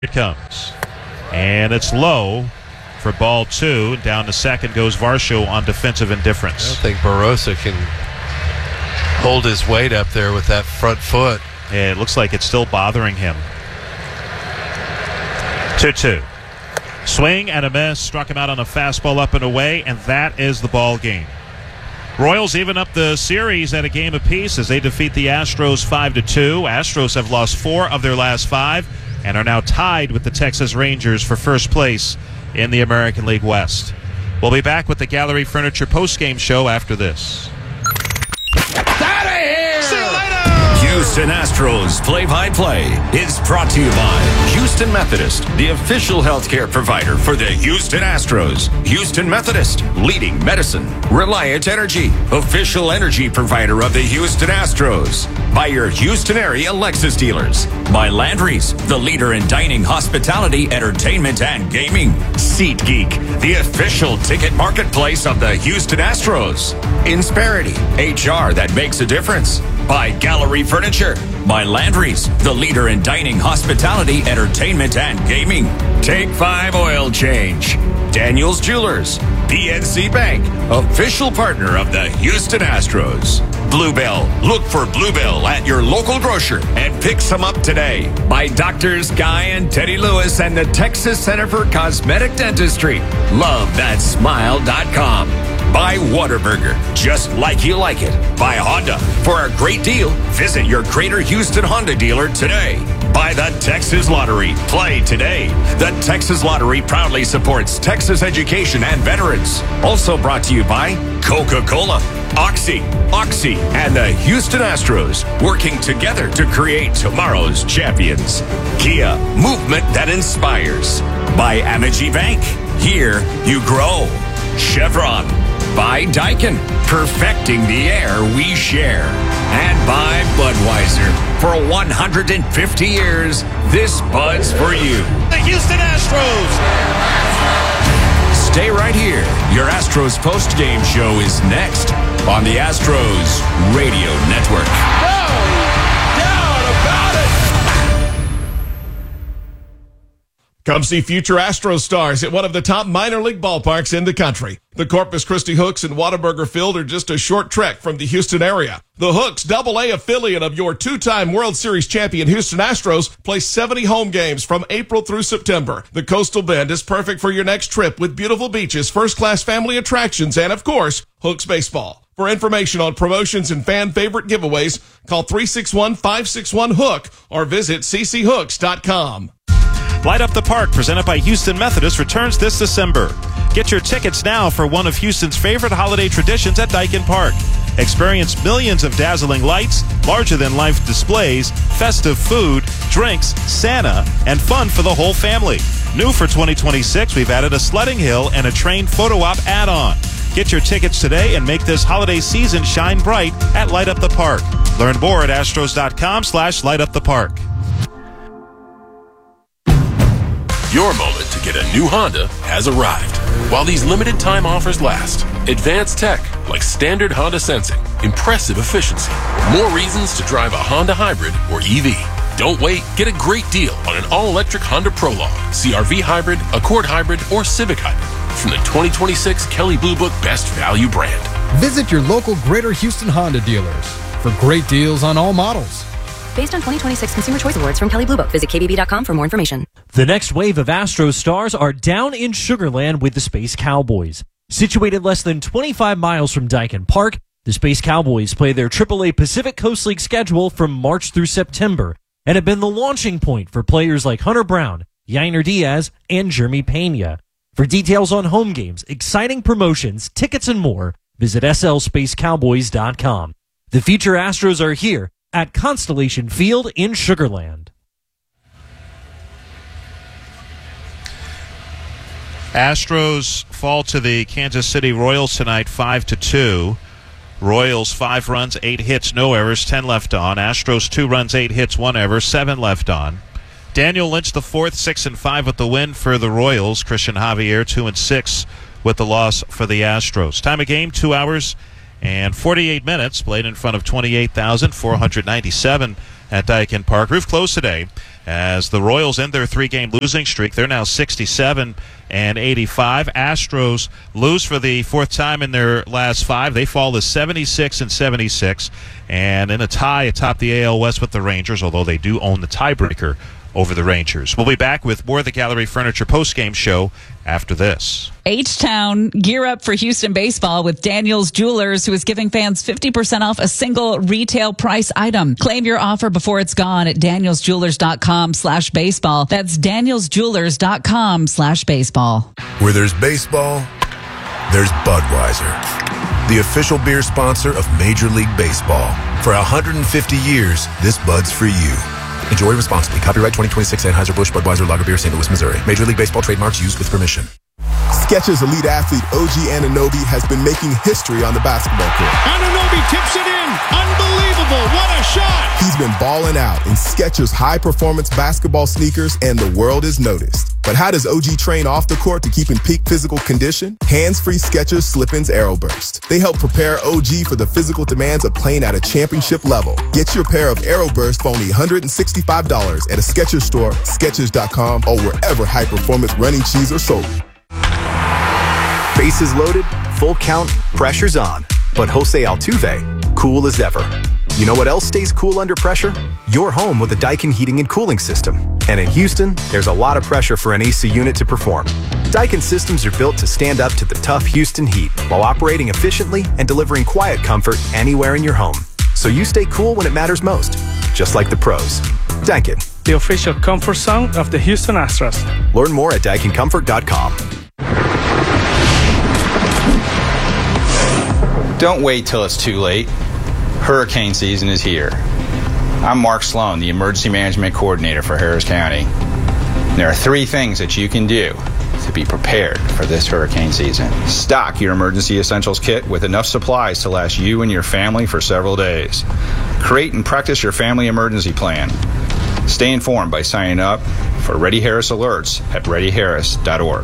It comes. And it's low for ball two. Down to second goes Varsho on defensive indifference. I don't think Barossa can hold his weight up there with that front foot. Yeah, it looks like it's still bothering him. 2-2. Swing and a miss. Struck him out on a fastball up and away, and that is the ball game. Royals even up the series at a game apiece as they defeat the Astros 5-2. Astros have lost 4 of their last 5 and are now tied with the Texas Rangers for first place in the American League West. We'll be back with the Gallery Furniture postgame show after this. Out of here! See you later! Houston Astros play-by-play is brought to you by Houston Methodist, the official healthcare provider for the Houston Astros. Houston Methodist, leading medicine. Reliant Energy, official energy provider of the Houston Astros. By your Houston area Lexus dealers. By Landry's, the leader in dining, hospitality, entertainment, and gaming. SeatGeek, the official ticket marketplace of the Houston Astros. Insperity, HR that makes a difference. By Gallery Furniture. By Landry's, the leader in dining, hospitality, entertainment, and gaming. Take 5 oil change. Daniels Jewelers. PNC Bank, official partner of the Houston Astros. Bluebell. Look for Bluebell at your local grocer and pick some up today. By Doctors Guy and Teddy Lewis and the Texas Center for Cosmetic Dentistry. LoveThatSmile.com. By Whataburger, just like you like it. By Honda, for a great deal, visit your Greater Houston Honda dealer today. By the Texas Lottery, play today. The Texas Lottery proudly supports Texas education and veterans. Also brought to you by Coca-Cola, Oxy, and the Houston Astros, working together to create tomorrow's champions. Kia, movement that inspires. By Amegy Bank, here you grow. Chevron. By Daikin, perfecting the air we share. And by Budweiser, for 150 years, this Bud's for you. The Houston Astros! Stay right here. Your Astros postgame show is next on the Astros Radio Network. No doubt about it! Come see future Astros stars at one of the top minor league ballparks in the country. The Corpus Christi Hooks and Whataburger Field are just a short trek from the Houston area. The Hooks, Double-A affiliate of your 2-time World Series champion Houston Astros, play 70 home games from April through September. The Coastal Bend is perfect for your next trip with beautiful beaches, first-class family attractions, and, of course, Hooks baseball. For information on promotions and fan favorite giveaways, call 361-561-HOOK or visit cchooks.com. Light Up the Park, presented by Houston Methodist, returns this December. Get your tickets now for one of Houston's favorite holiday traditions at Daikin Park. Experience millions of dazzling lights, larger-than-life displays, festive food, drinks, Santa, and fun for the whole family. New for 2026, we've added a sledding hill and a train photo op add-on. Get your tickets today and make this holiday season shine bright at Light Up the Park. Learn more at astros.com/lightupthepark. Your moment to get a new Honda has arrived. While these limited time offers last, advanced tech like standard Honda sensing, impressive efficiency, more reasons to drive a Honda Hybrid or EV. Don't wait, get a great deal on an all-electric Honda Prologue, CR-V Hybrid, Accord Hybrid, or Civic Hybrid from the 2026 Kelley Blue Book Best Value brand. Visit your local Greater Houston Honda dealers for great deals on all models. Based on 2026 Consumer Choice Awards from Kelley Blue Book. Visit kbb.com for more information. The next wave of Astros stars are down in Sugar Land with the Space Cowboys. Situated less than 25 miles from Daikin Park, the Space Cowboys play their AAA Pacific Coast League schedule from March through September and have been the launching point for players like Hunter Brown, Yainer Diaz, and Jeremy Pena. For details on home games, exciting promotions, tickets, and more, visit slspacecowboys.com. The future Astros are here at Constellation Field in Sugar Land. Astros fall to the Kansas City Royals tonight 5-2. Royals 5 runs, 8 hits, no errors, 10 left on. Astros 2 runs, 8 hits, 1 error, 7 left on. Daniel Lynch the fourth, 6-5 with the win for the Royals. Christian Javier 2-6 with the loss for the Astros. Time of game 2 hours and 48 minutes. Played in front of 28,497 at Daikin Park. Roof closed today as the Royals end their 3-game losing streak. They're now 67-85. Astros lose for the 4th time in their last 5. They fall to 76-76, and in a tie atop the AL West with the Rangers, although they do own the tiebreaker over the Rangers. We'll be back with more of the Gallery Furniture postgame show after this. H-Town, gear up for Houston baseball with Daniels Jewelers, who is giving fans 50% off a single retail price item. Claim your offer before it's gone at danielsjewelers.com/baseball. That's danielsjewelers.com/baseball. Where there's baseball, there's Budweiser, the official beer sponsor of Major League Baseball. For 150 years, this Bud's for you. Enjoy responsibly. Copyright 2026 Anheuser-Busch Budweiser Lager Beer, St. Louis, Missouri. Major League Baseball trademarks used with permission. Skechers elite athlete OG Anunoby has been making history on the basketball court. Anunoby tips it in. Unbelievable. What a shot. He's been balling out in Skechers high-performance basketball sneakers, and the world is noticed. But how does OG train off the court to keep in peak physical condition? Hands-free Skechers Slip-ins Aeroburst. They help prepare OG for the physical demands of playing at a championship level. Get your pair of Aeroburst for only $165 at a Skechers store, Skechers.com, or wherever high-performance running shoes are sold. Bases loaded, full count, pressure's on. But Jose Altuve, cool as ever. You know what else stays cool under pressure? Your home with a Daikin heating and cooling system. And in Houston, there's a lot of pressure for an AC unit to perform. Daikin systems are built to stand up to the tough Houston heat while operating efficiently and delivering quiet comfort anywhere in your home. So you stay cool when it matters most, just like the pros. Daikin, the official comfort zone of the Houston Astros. Learn more at DaikinComfort.com. Don't wait till it's too late. Hurricane season is here. I'm Mark Sloan, the Emergency Management Coordinator for Harris County. There are 3 things that you can do to be prepared for this hurricane season. Stock your emergency essentials kit with enough supplies to last you and your family for several days. Create and practice your family emergency plan. Stay informed by signing up for Ready Harris alerts at readyharris.org.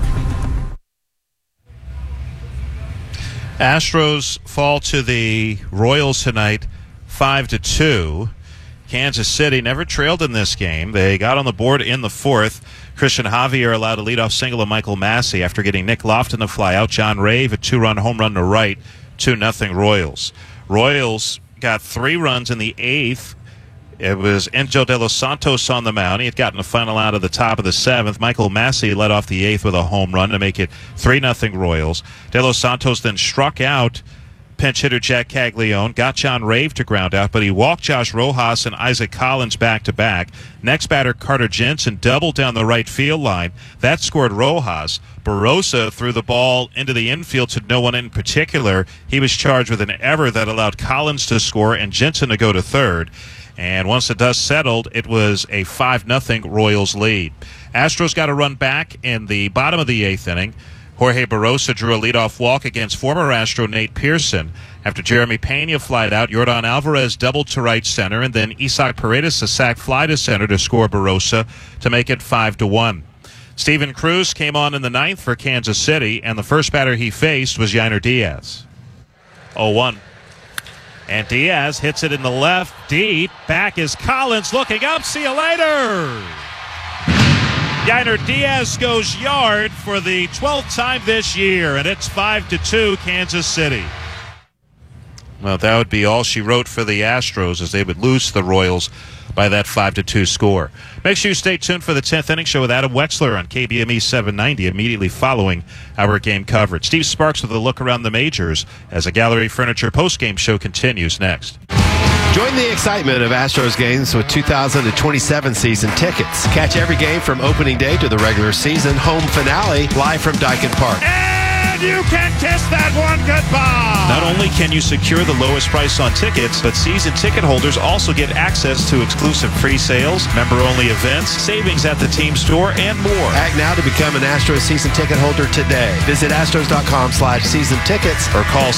Astros fall to the Royals tonight 5-2. Kansas City never trailed in this game. They got on the board in the 4th. Christian Javier allowed a leadoff single of Michael Massey after getting Nick Lofton to fly out. John Rave, a 2-run home run to right, 2-0 Royals. Royals got 3 runs in the 8th. It was Angel De Los Santos on the mound. He had gotten a final out of the top of the 7th. Michael Massey led off the 8th with a home run to make it 3-0 Royals. De Los Santos then struck out pinch hitter Jack Caglione, got John Rave to ground out, but he walked Josh Rojas and Isaac Collins back-to-back. Next batter, Carter Jensen, doubled down the right field line. That scored Rojas. Barossa threw the ball into the infield to no one in particular. He was charged with an error that allowed Collins to score and Jensen to go to third. And once the dust settled, it was a 5-0 Royals lead. Astros got a run back in the bottom of the 8th inning. Jorge Barossa drew a leadoff walk against former Astro Nate Pearson. After Jeremy Pena flied out, Yordan Alvarez doubled to right center, and then Isaac Paredes a sac fly to center to score Barossa to make it 5-1. Steven Cruz came on in the 9th for Kansas City, and the first batter he faced was Yainer Diaz. 0-1. And Diaz hits it in the left deep. Back is Collins looking up. See you later. Yainer Diaz goes yard for the 12th time this year, and it's 5-2 Kansas City. Well, that would be all she wrote for the Astros as they would lose to the Royals by that 5-2 score. Make sure you stay tuned for the 10th inning show with Adam Wexler on KBME 790 immediately following our game coverage. Steve Sparks with a look around the majors as a Gallery Furniture postgame show continues next. Join the excitement of Astros games with 2027 season tickets. Catch every game from opening day to the regular season home finale live from Daikin Park. And you can kiss that one goodbye. Not only can you secure the lowest price on tickets, but season ticket holders also get access to exclusive free sales, member-only events, savings at the team store, and more. Act now to become an Astros season ticket holder today. Visit Astros.com/season tickets or call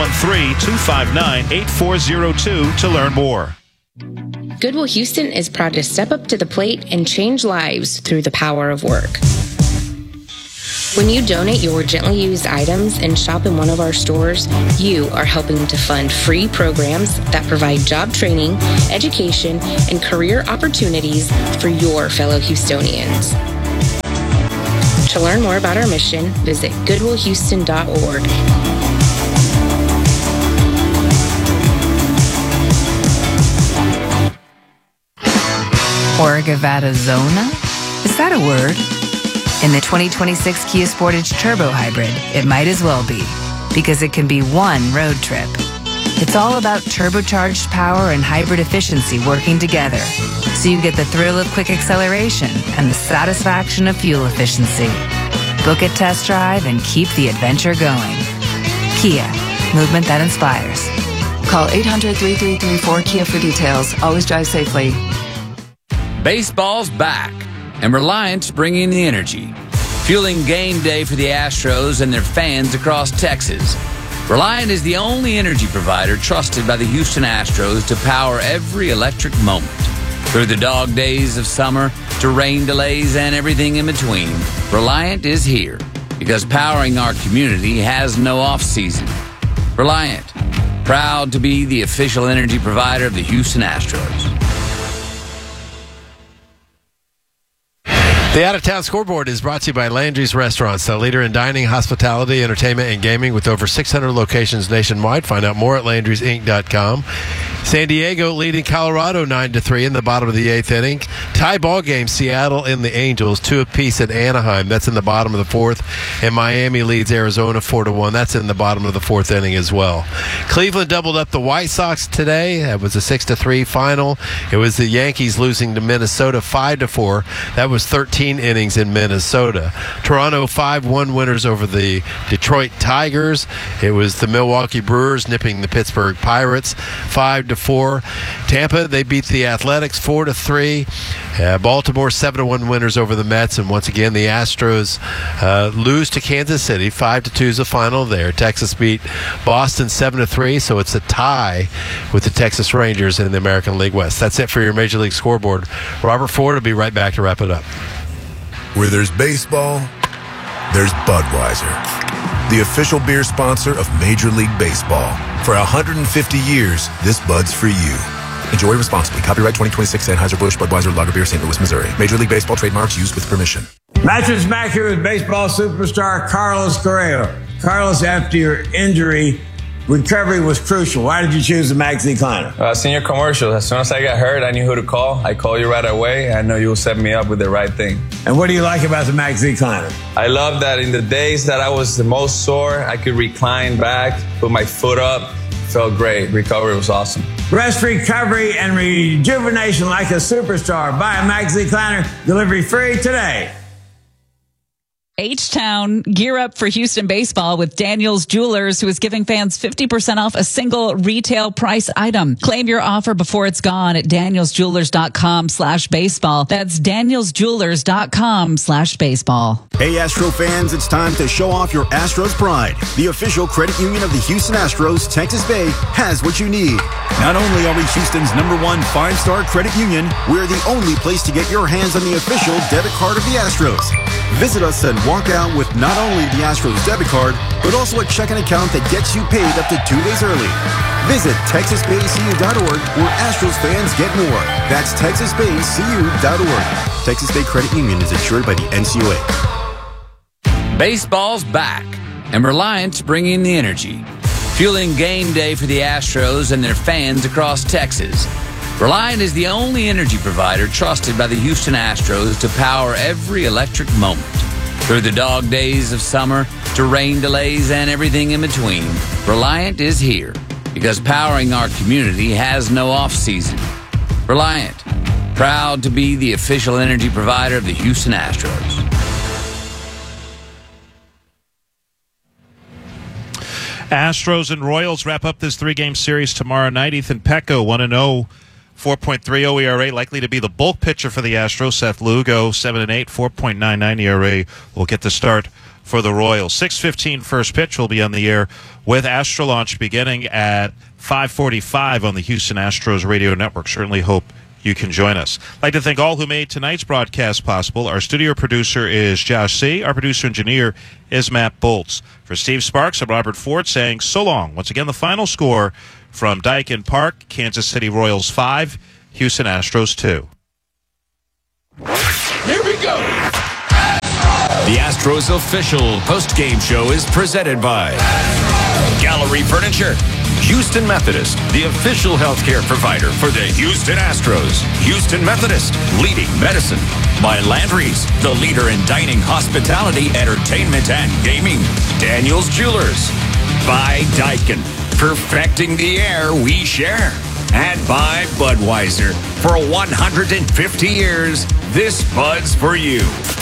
713-259-8402 to learn more. Goodwill Houston is proud to step up to the plate and change lives through the power of work. When you donate your gently used items and shop in one of our stores, you are helping to fund free programs that provide job training, education, and career opportunities for your fellow Houstonians. To learn more about our mission, visit goodwillhouston.org. Orgavattazona? Is that a word? In the 2026 Kia Sportage Turbo Hybrid, it might as well be, because it can be one road trip. It's all about turbocharged power and hybrid efficiency working together, so you get the thrill of quick acceleration and the satisfaction of fuel efficiency. Book a test drive and keep the adventure going. Kia, movement that inspires. Call 800-3334-KIA for details. Always drive safely. Baseball's back, and Reliant's bringing the energy, fueling game day for the Astros and their fans across Texas. Reliant is the only energy provider trusted by the Houston Astros to power every electric moment. Through the dog days of summer to rain delays and everything in between, Reliant is here because powering our community has no off-season. Reliant, proud to be the official energy provider of the Houston Astros. The Out-of-Town Scoreboard is brought to you by Landry's Restaurants, a leader in dining, hospitality, entertainment, and gaming with over 600 locations nationwide. Find out more at Landry'sInc.com. San Diego leading Colorado 9-3 in the bottom of the 8th inning. Tie ball game, Seattle and the Angels, 2 apiece at Anaheim. That's in the bottom of the 4th. And Miami leads Arizona 4-1. That's in the bottom of the 4th inning as well. Cleveland doubled up the White Sox today. That was a 6-3 final. It was the Yankees losing to Minnesota 5-4. That was 13 innings in Minnesota. Toronto 5-1 winners over the Detroit Tigers. It was the Milwaukee Brewers nipping the Pittsburgh Pirates 5-4. Tampa, they beat the Athletics 4-3. Baltimore 7-1 winners over the Mets, and once again the Astros lose to Kansas City 5-2 is the final there. Texas beat Boston 7-3, so it's a tie with the Texas Rangers in the American League West. That's it for your Major League Scoreboard. Robert Ford will be right back to wrap it up. Where there's baseball, there's Budweiser, the official beer sponsor of Major League Baseball. For 150 years, this Bud's for you. Enjoy responsibly. Copyright 2026 Anheuser-Busch Budweiser Lager Beer, St. Louis, Missouri. Major League Baseball trademarks used with permission. Mattress Mac here with baseball superstar Carlos Correa. Carlos, after your injury, recovery was crucial. Why did you choose the Max Decliner? I seen your commercial. As soon as I got hurt, I knew who to call. I called you right away. I know you will set me up with the right thing. And what do you like about the Max Decliner? I love that in the days that I was the most sore, I could recline back, put my foot up. Felt great. Recovery was awesome. Rest, recovery, and rejuvenation like a superstar. Buy a Max Decliner. Delivery free today. H-Town, gear up for Houston baseball with Daniels Jewelers, who is giving fans 50% off a single retail price item. Claim your offer before it's gone at danielsjewelers.com/baseball. That's danielsjewelers.com/baseball. Hey, Astro fans, it's time to show off your Astros pride. The official credit union of the Houston Astros, Texas Bay, has what you need. Not only are we Houston's #1 5-star credit union, we're the only place to get your hands on the official debit card of the Astros. Visit us and walk out with not only the Astros debit card, but also a checking account that gets you paid up to 2 days early. Visit TexasBayCU.org, where Astros fans get more. That's TexasBayCU.org. Texas Bay Credit Union is insured by the NCUA. Baseball's back, and Reliant's bringing the energy, fueling game day for the Astros and their fans across Texas. Reliant is the only energy provider trusted by the Houston Astros to power every electric moment. Through the dog days of summer to rain delays and everything in between, Reliant is here because powering our community has no off-season. Reliant, proud to be the official energy provider of the Houston Astros. Astros and Royals wrap up this 3-game series tomorrow night. Ethan Petco 1-0. 4.30 ERA, likely to be the bulk pitcher for the Astros. Seth Lugo, 7-8, 4.99 ERA, will get the start for the Royals. 6:15 first pitch will be on the air with Astrolaunch beginning at 5:45 on the Houston Astros radio network. Certainly hope you can join us. I'd like to thank all who made tonight's broadcast possible. Our studio producer is Josh C. Our producer engineer is Matt Bolts. For Steve Sparks, I'm Robert Ford saying so long. Once again, the final score from Daikin Park, Kansas City Royals 5, Houston Astros 2. Here we go. The Astros official post-game show is presented by Gallery Furniture, Houston Methodist, the official healthcare provider for the Houston Astros. Houston Methodist, leading medicine. By Landry's, the leader in dining, hospitality, entertainment, and gaming. Daniel's Jewelers. By Daikin, perfecting the air we share. And by Budweiser. For 150 years, this Bud's for you.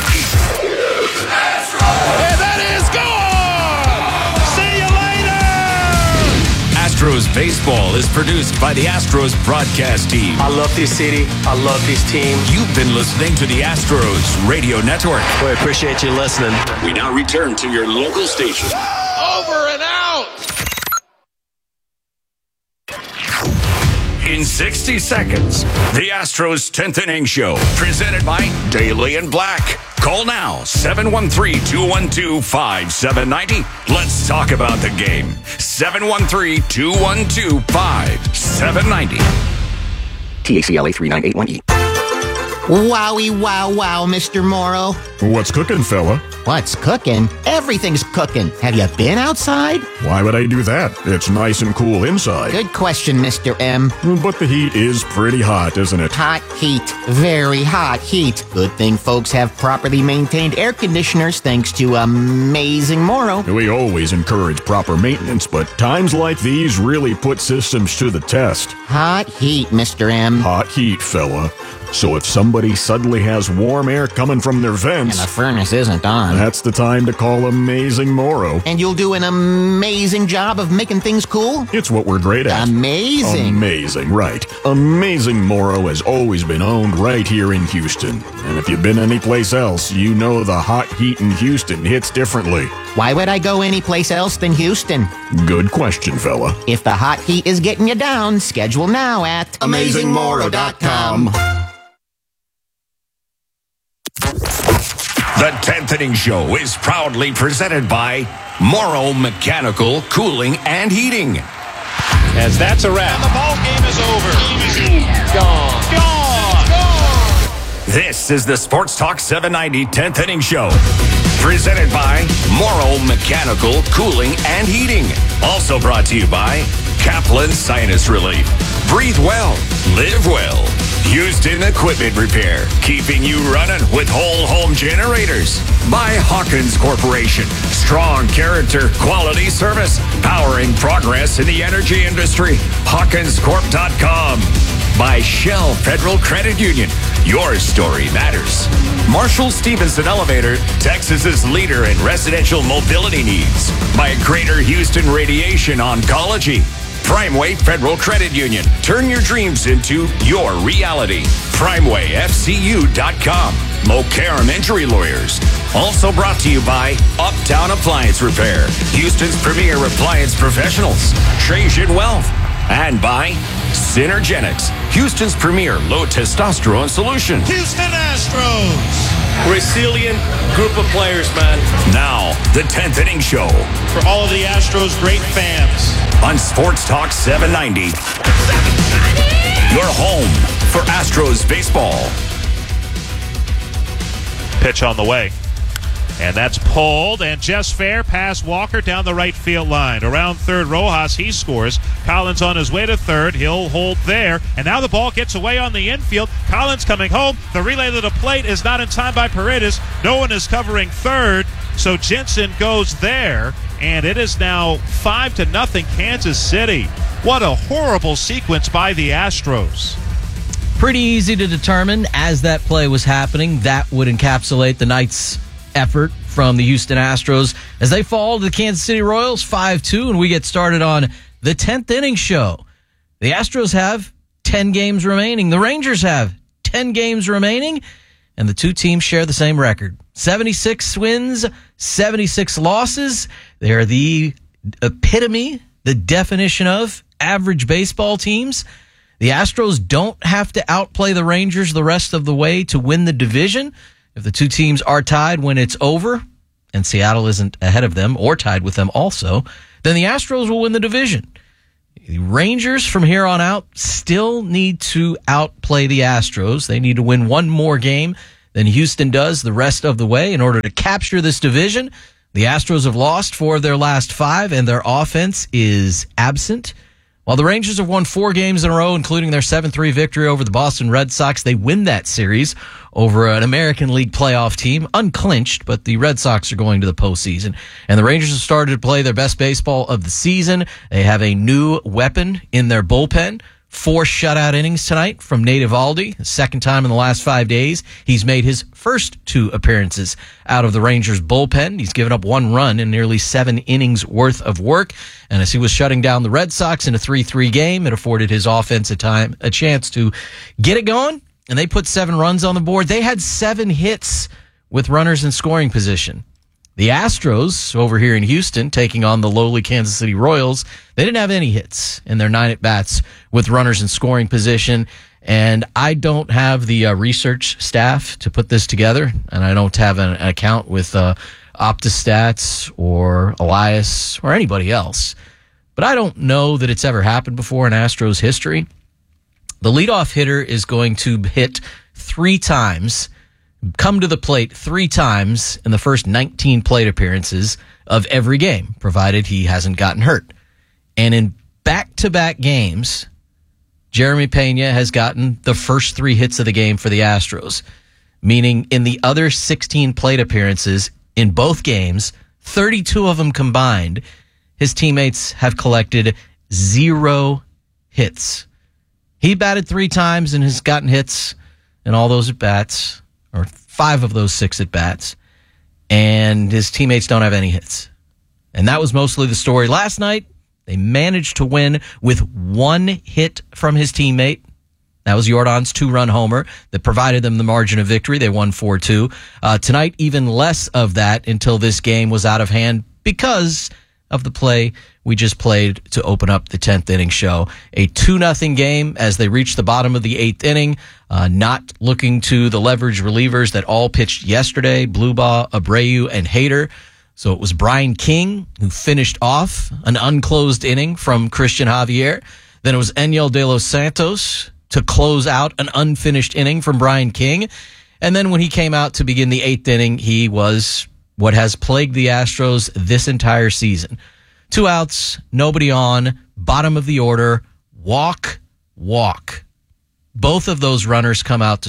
And that is gone! See you later! Astros Baseball is produced by the Astros broadcast team. I love this city. I love this team. You've been listening to the Astros Radio Network. We appreciate you listening. We now return to your local station. Over and out! In 60 seconds, the Astros 10th Inning Show, presented by Daly and Black. Call now, 713-212-5790. Let's talk about the game. 713-212-5790. TACLA 3981E. Wowie, wow, wow, Mr. Morrow. What's cooking, fella? What's cooking? Everything's cooking. Have you been outside? Why would I do that? It's nice and cool inside. Good question, Mr. M. But the heat is pretty hot, isn't it? Hot heat. Very hot heat. Good thing folks have properly maintained air conditioners thanks to Amazing Morrow. We always encourage proper maintenance, but times like these really put systems to the test. Hot heat, Mr. M. Hot heat, fella. So if somebody suddenly has warm air coming from their vents... And the furnace isn't on. That's the time to call Amazing Morrow. And you'll do an amazing job of making things cool? It's what we're great at. Amazing. Amazing, right. Amazing Morrow has always been owned right here in Houston. And if you've been anyplace else, you know the hot heat in Houston hits differently. Why would I go anyplace else than Houston? Good question, fella. If the hot heat is getting you down, schedule now at AmazingMorrow.com. The 10th Inning Show is proudly presented by Morrow Mechanical Cooling and Heating. As that's a wrap. And the ball game is over. Gone. This is the Sports Talk 790 10th Inning Show. Presented by Morrow Mechanical Cooling and Heating. Also brought to you by Kaplan Sinus Relief. Breathe well. Live well. Houston Equipment Repair, keeping you running with whole home generators. By Hawkins Corporation, strong character, quality service, powering progress in the energy industry. HawkinsCorp.com. By Shell Federal Credit Union, your story matters. Marshall Stevenson Elevator, Texas's leader in residential mobility needs. By Greater Houston Radiation Oncology. Primeway Federal Credit Union. Turn your dreams into your reality. PrimewayFCU.com. Mokaram Injury Lawyers. Also brought to you by Uptown Appliance Repair. Houston's premier appliance professionals. Trajan Wealth. And by Synergenics. Houston's premier low testosterone solution. Houston Astros. Resilient group of players, man. Now, the 10th Inning Show. For all of the Astros' great fans. On Sports Talk 790. Your home for Astros baseball. Pitch on the way. And that's pulled, and Jess Fair pass Walker down the right field line. Around third, Rojas, he scores. Collins on his way to third. He'll hold there. And now the ball gets away on the infield. Collins coming home. The relay to the plate is not in time by Paredes. No one is covering third, so Jensen goes there. And it is now 5-0 Kansas City. What a horrible sequence by the Astros. Pretty easy to determine as that play was happening. That would encapsulate the night's effort from the Houston Astros as they fall to the Kansas City Royals 5-2, and we get started on the 10th Inning Show. The Astros have 10 games remaining. The Rangers have 10 games remaining, and the two teams share the same record. 76 wins, 76 losses. They are the epitome, the definition of average baseball teams. The Astros don't have to outplay the Rangers the rest of the way to win the division. If the two teams are tied when it's over, and Seattle isn't ahead of them or tied with them also, then the Astros will win the division. The Rangers from here on out still need to outplay the Astros. They need to win one more game than Houston does the rest of the way in order to capture this division. The Astros have lost 4 of their last 5, and their offense is absent. While the Rangers have won 4 games in a row, including their 7-3 victory over the Boston Red Sox, they win that series over an American League playoff team, unclinched, but the Red Sox are going to the postseason. And the Rangers have started to play their best baseball of the season. They have a new weapon in their bullpen. 4 shutout innings tonight from Nate Eovaldi. The second time in the last 5 days. He's made his first 2 appearances out of the Rangers bullpen. He's given up 1 run in nearly 7 innings worth of work. And as he was shutting down the Red Sox in a 3-3 game, it afforded his offense a chance to get it going. And they put 7 runs on the board. They had 7 hits with runners in scoring position. The Astros over here in Houston, taking on the lowly Kansas City Royals, they didn't have any hits in their 9 at-bats with runners in scoring position. And I don't have the research staff to put this together, and I don't have an account with OptiStats or Elias or anybody else. But I don't know that it's ever happened before in Astros history. The leadoff hitter is going to hit 3 times, come to the plate 3 times in the first 19 plate appearances of every game, provided he hasn't gotten hurt. And in back-to-back games, Jeremy Pena has gotten the first 3 hits of the game for the Astros, meaning in the other 16 plate appearances in both games, 32 of them combined, his teammates have collected 0 hits. He batted 3 times and has gotten hits in all those at-bats, or 5 of those 6 at-bats, and his teammates don't have any hits. And that was mostly the story last night. They managed to win with 1 hit from his teammate. That was Jordan's 2-run homer that provided them the margin of victory. They won 4-2. Tonight, even less of that until this game was out of hand because of the play we just played to open up the 10th inning show. A 2-0 game as they reached the bottom of the 8th inning, not looking to the leverage relievers that all pitched yesterday, Blubaugh, Abreu, and Hader. So it was Brian King who finished off an unclosed inning from Christian Javier. Then it was Enyel De Los Santos to close out an unfinished inning from Brian King. And then when he came out to begin the 8th inning, he was what has plagued the Astros this entire season. 2 outs, nobody on, bottom of the order, walk. Both of those runners come around to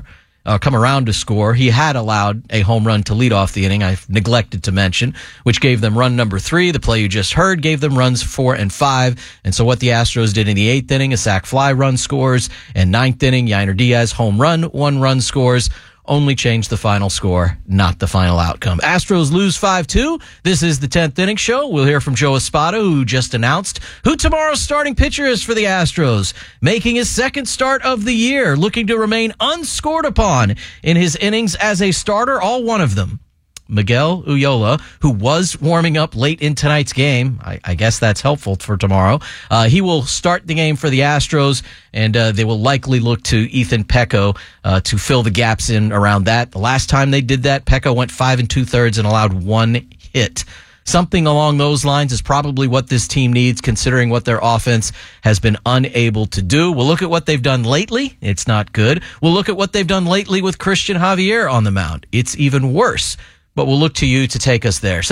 score. He had allowed a home run to lead off the inning, I've neglected to mention, which gave them run number 3. The play you just heard gave them runs 4 and 5. And so what the Astros did in the 8th inning, a sac fly run scores, and 9th inning, Yainer Diaz home run, 1 run scores. Only changed the final score, not the final outcome. Astros lose 5-2. This is the 10th inning show. We'll hear from Joe Espada, who just announced who tomorrow's starting pitcher is for the Astros, making his 2nd start of the year, looking to remain unscored upon in his innings as a starter, all 1 of them. Miguel Ulloa, who was warming up late in tonight's game. I guess that's helpful for tomorrow. He will start the game for the Astros, and they will likely look to Ethan Pecco to fill the gaps in around that. The last time they did that, Pecco went 5 2/3 and allowed 1 hit. Something along those lines is probably what this team needs, considering what their offense has been unable to do. We'll look at what they've done lately. It's not good. We'll look at what they've done lately with Christian Javier on the mound. It's even worse. But we'll look to you to take us there.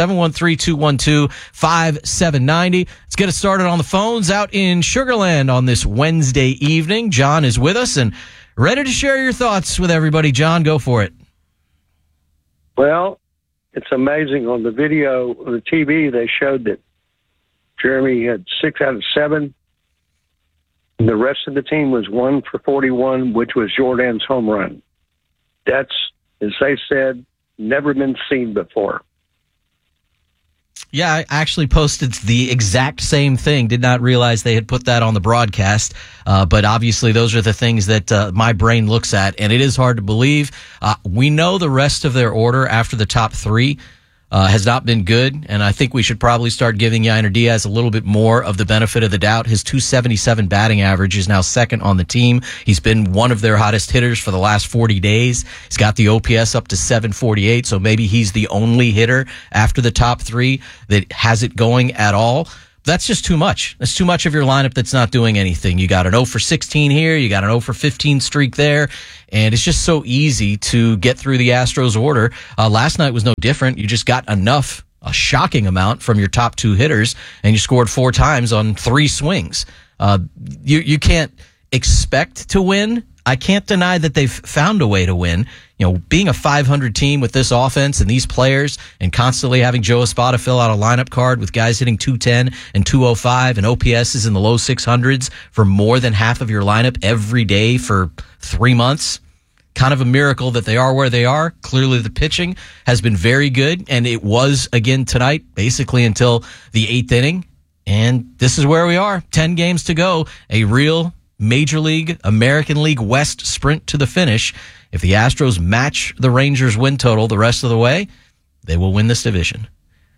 713-212-5790. Let's get us started on the phones out in Sugar Land on this Wednesday evening. John is with us and ready to share your thoughts with everybody. John, go for it. Well, it's amazing. On the video, on the TV, they showed that Jeremy had 6 out of 7. And the rest of the team was 1 for 41, which was Jordan's home run. That's, as they said, never been seen before. Yeah, I actually posted the exact same thing. Did not realize they had put that on the broadcast. But obviously those are the things that my brain looks at, and it is hard to believe. We know the rest of their order after the top 3 has not been good, and I think we should probably start giving Yainer Diaz a little bit more of the benefit of the doubt. His .277 batting average is now second on the team. He's been one of their hottest hitters for the last 40 days. He's got the OPS up to 748, so maybe he's the only hitter after the top three that has it going at all. That's just too much. That's too much of your lineup that's not doing anything. You got an 0 for 16 here. You got an 0 for 15 streak there. And it's just so easy to get through the Astros order. Last night was no different. You just got enough, a shocking amount from your top two hitters, and you scored 4 times on 3 swings. You can't expect to win. I can't deny that they've found a way to win. You know, being a 500 team with this offense and these players and constantly having Joe Espada fill out a lineup card with guys hitting 210 and 205 and OPS is in the low 600s for more than half of your lineup every day for 3 months. Kind of a miracle that they are where they are. Clearly the pitching has been very good, and it was again tonight, basically until the 8th inning. And this is where we are. 10 games to go. A real Major League, American League West sprint to the finish. If the Astros match the Rangers' win total the rest of the way, they will win this division.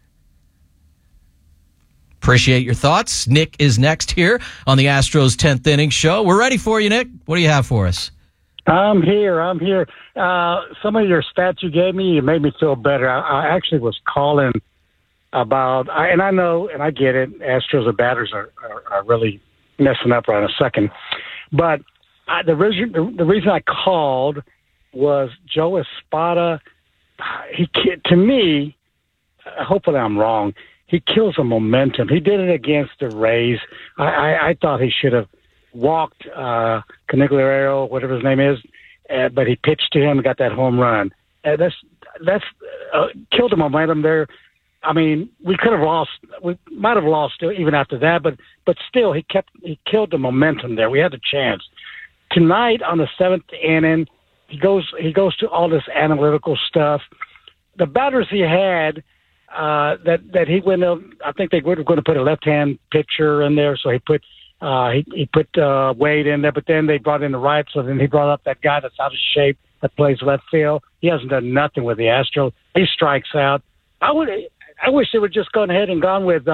Appreciate your thoughts. Nick is next here on the Astros 10th Inning Show. We're ready for you, Nick. What do you have for us? I'm here. Some of your stats you gave me, it made me feel better. I actually was calling about, and I know, and I get it, Astros and batters are really messing up right in a second. But the reason I called was Joe Espada. To me, hopefully I'm wrong, he kills the momentum. He did it against the Rays. I thought he should have walked Caniglero, whatever his name is, but he pitched to him and got that home run. That's killed the momentum there. I mean, we could have lost. We might have lost even after that, but still, he killed the momentum there. We had a chance. Tonight on the 7th inning, he goes to all this analytical stuff. The batters he had that he went. I think they were going to put a left-hand pitcher in there, so he put Wade in there. But then they brought in the right, so then he brought up that guy that's out of shape that plays left field. He hasn't done nothing with the Astros. He strikes out. I wish they would just gone ahead and gone with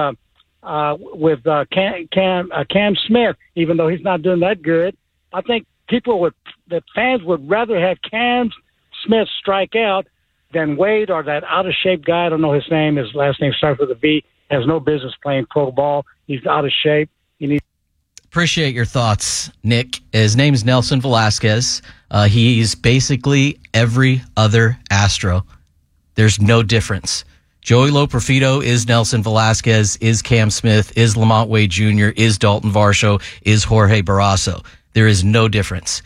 Cam Smith, even though he's not doing that good. I think the fans would rather have Cam Smith strike out than Wade or that out of shape guy. I don't know his name. His last name starts with a V. Has no business playing pro ball. He's out of shape. Appreciate your thoughts, Nick. His name is Nelson Velasquez. He's basically every other Astro. There's no difference. Joey Loperfido is Nelson Velasquez, is Cam Smith, is Lamont Wade Jr., is Dalton Varsho, is Jorge Barrasso. There is no difference.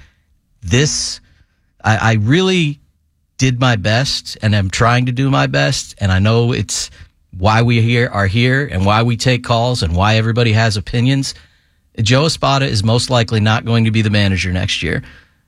I really did my best, and I'm trying to do my best, and I know it's why we are here and why we take calls and why everybody has opinions. Joe Espada is most likely not going to be the manager next year.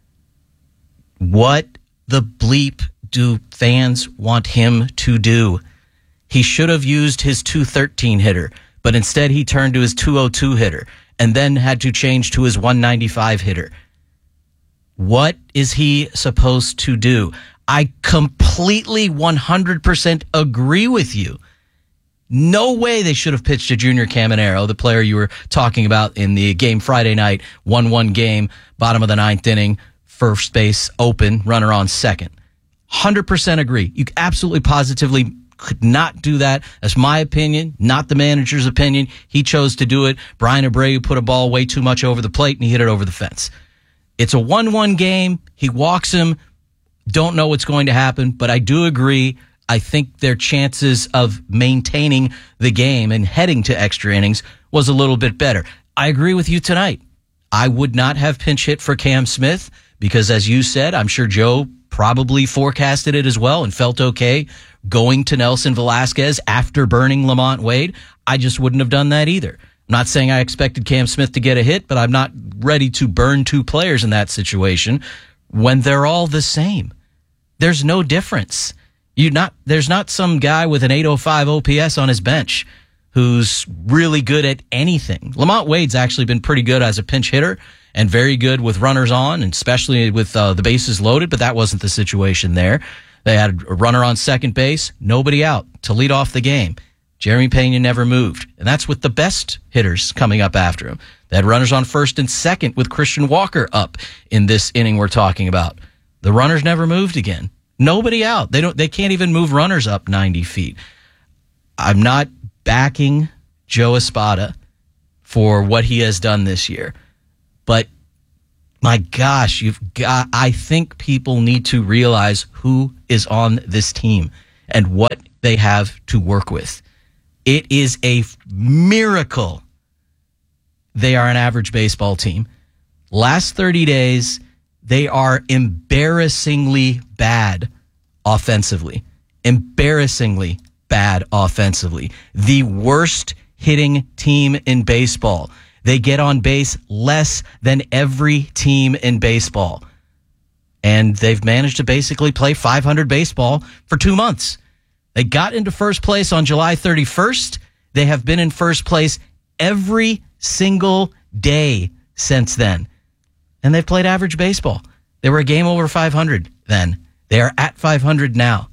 What the bleep do fans want him to do? He should have used his 213 hitter, but instead he turned to his 202 hitter and then had to change to his 195 hitter. What is he supposed to do? I completely 100% agree with you. No way they should have pitched to Junior Caminero, the player you were talking about in the game Friday night, 1-1 game, bottom of the 9th inning, first base open, runner on second. 100% agree. You absolutely positively could not do that. That's my opinion, not the manager's opinion. He chose to do it. Brian Abreu put a ball way too much over the plate, and he hit it over the fence. It's a 1-1 game. He walks him. Don't know what's going to happen, but I do agree. I think their chances of maintaining the game and heading to extra innings was a little bit better. I agree with you tonight. I would not have pinch hit for Cam Smith because, as you said, I'm sure Joe probably forecasted it as well and felt okay going to Nelson Velasquez after burning Lamont Wade. I just wouldn't have done that either. I'm not saying I expected Cam Smith to get a hit, but I'm not ready to burn 2 players in that situation when they're all the same. There's no difference. There's not some guy with an 805 OPS on his bench who's really good at anything. Lamont Wade's actually been pretty good as a pinch hitter and very good with runners on, and especially with the bases loaded, but that wasn't the situation there. They had a runner on second base, nobody out to lead off the game. Jeremy Pena never moved, and that's with the best hitters coming up after him. They had runners on first and second with Christian Walker up in this inning we're talking about. The runners never moved again. Nobody out. They can't even move runners up 90 feet. I'm not backing Joe Espada for what he has done this year, but my gosh, I think people need to realize who is on this team and what they have to work with. It is a miracle they are an average baseball team. Last 30 days, they are embarrassingly bad offensively. Embarrassingly bad offensively. The worst hitting team in baseball. They get on base less than every team in baseball. And they've managed to basically play 500 baseball for 2 months. They got into first place on July 31st. They have been in first place every single day since then. And they've played average baseball. They were a game over 500 then. They are at 500 now.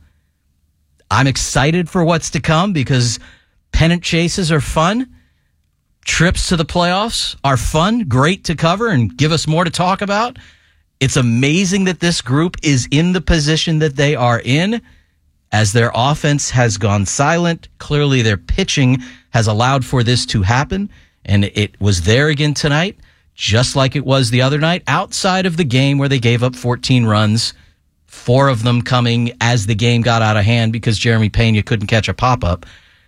I'm excited for what's to come because pennant chases are fun. Trips to the playoffs are fun, great to cover and give us more to talk about. It's amazing that this group is in the position that they are in as their offense has gone silent. Clearly their pitching has allowed for this to happen, and it was there again tonight, just like it was the other night, outside of the game where they gave up 14 runs, 4 of them coming as the game got out of hand because Jeremy Pena couldn't catch a pop-up.